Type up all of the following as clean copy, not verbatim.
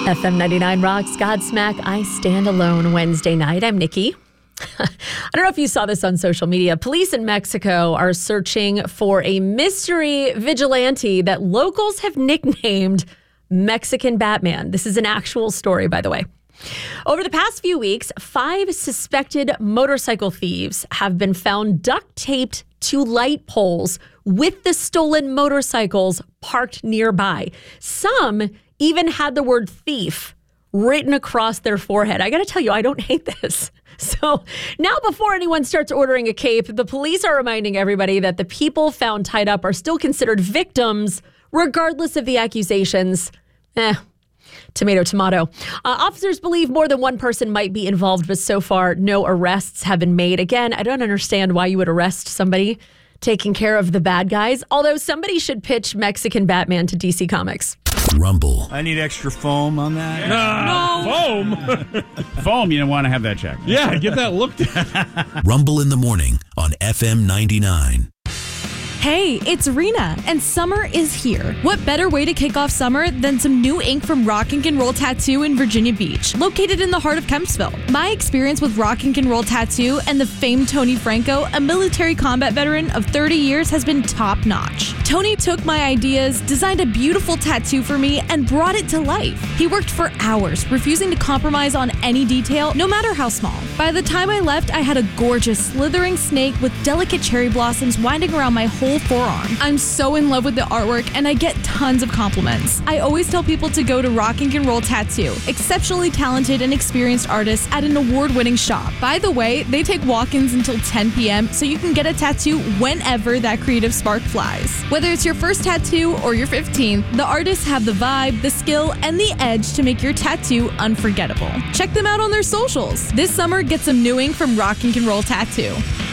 FM 99 Rocks, Godsmack, I Stand Alone Wednesday night. I'm Nikki. I don't know if you saw this on social media. Police in Mexico are searching for a mystery vigilante that locals have nicknamed Mexican Batman. This is an actual story, by the way. Over the past few weeks, 5 suspected motorcycle thieves have been found duct taped to light poles with the stolen motorcycles parked nearby. Some even had the word thief written across their forehead. I got to tell you, I don't hate this. So now before anyone starts ordering a cape, the police are reminding everybody that the people found tied up are still considered victims, regardless of the accusations. Tomato, tomato. Officers believe more than one person might be involved, but so far, no arrests have been made. Again, I don't understand why you would arrest somebody taking care of the bad guys, although somebody should pitch Mexican Batman to DC Comics. Rumble. I need extra foam on that. No. Foam? Foam, you don't want to have that checked. Yeah, get that looked at. Rumble in the morning on FM 99. Hey, it's Rena, and summer is here. What better way to kick off summer than some new ink from Rock Ink & Roll Tattoo in Virginia Beach, located in the heart of Kempsville. My experience with Rock Ink & Roll Tattoo and the famed Tony Franco, a military combat veteran of 30 years, has been top-notch. Tony took my ideas, designed a beautiful tattoo for me, and brought it to life. He worked for hours, refusing to compromise on any detail, no matter how small. By the time I left, I had a gorgeous, slithering snake with delicate cherry blossoms winding around my whole forearm. I'm so in love with the artwork, and I get tons of compliments. I always tell people to go to Rock Ink & Roll Tattoo, exceptionally talented and experienced artists at an award-winning shop. By the way, they take walk-ins until 10 p.m., so you can get a tattoo whenever that creative spark flies. Whether it's your first tattoo or your 15th, the artists have the vibe, the skill, and the edge to make your tattoo unforgettable. Check them out on their socials. This summer, get some new ink from Rock Ink & Roll Tattoo.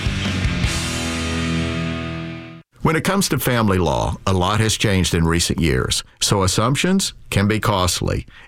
When it comes to family law, a lot has changed in recent years, so assumptions can be costly.